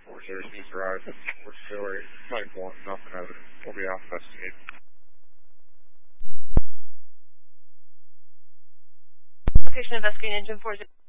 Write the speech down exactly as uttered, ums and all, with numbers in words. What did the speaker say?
four zero two Drive, four zero eight, nine one, nothing evidence. We'll be out investigating. Location investigating engine four zero.